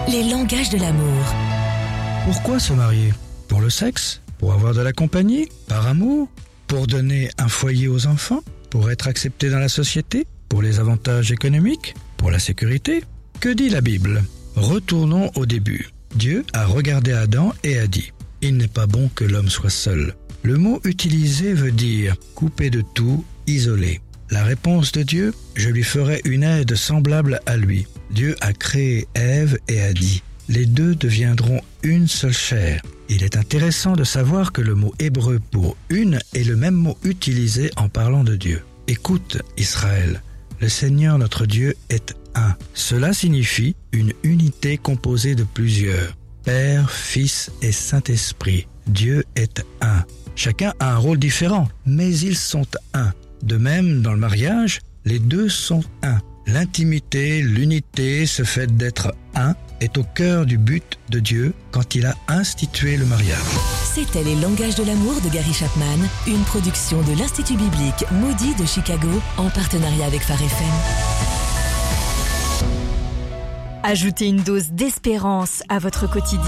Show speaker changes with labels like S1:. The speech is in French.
S1: Les langages de l'amour.
S2: Pourquoi se marier? Pour le sexe? Pour avoir de la compagnie? Par amour? Pour donner un foyer aux enfants? Pour être accepté dans la société? Pour les avantages économiques? Pour la sécurité? Que dit la Bible? Retournons au début. Dieu a regardé Adam et a dit « Il n'est pas bon que l'homme soit seul ». Le mot utilisé veut dire « coupé de tout, isolé ». La réponse de Dieu « Je lui ferai une aide semblable à lui ». Dieu a créé Ève et a dit « Les deux deviendront une seule chair ». Il est intéressant de savoir que le mot hébreu pour « une » est le même mot utilisé en parlant de Dieu. Écoute, Israël, le Seigneur notre Dieu est un. Cela signifie une unité composée de plusieurs. Père, Fils et Saint-Esprit. Dieu est un. Chacun a un rôle différent, mais ils sont un. De même, dans le mariage, les deux sont un. L'intimité, l'unité, ce fait d'être un, est au cœur du but de Dieu quand il a institué le mariage.
S1: C'était Les langages de l'amour de Gary Chapman, une production de l'Institut biblique Moody de Chicago en partenariat avec Phare FM.
S3: Ajoutez une dose d'espérance à votre quotidien.